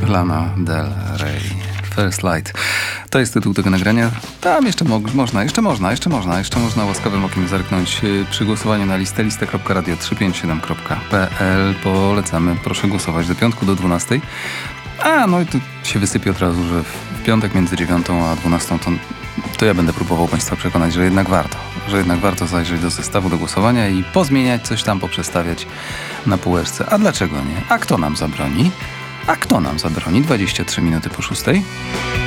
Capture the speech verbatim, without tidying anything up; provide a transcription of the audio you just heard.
Lana Del Rey. First Light. To jest tytuł tego nagrania. Tam jeszcze mo- można, jeszcze można, jeszcze można, jeszcze można łaskawym okiem zerknąć przy głosowaniu na listę lista kropka radio trzysta pięćdziesiąt siedem kropka p l. Polecamy, proszę głosować do piątku do dwunastej. A, no i tu się wysypie od razu, że w piątek między dziewiątą a dwunastą to, to ja będę próbował Państwa przekonać, że jednak warto, że jednak warto zajrzeć do zestawu do głosowania i pozmieniać, coś tam poprzestawiać na półeczce. A dlaczego nie? A kto nam zabroni? A kto nam zabroni? dwadzieścia trzy minuty po szóstej.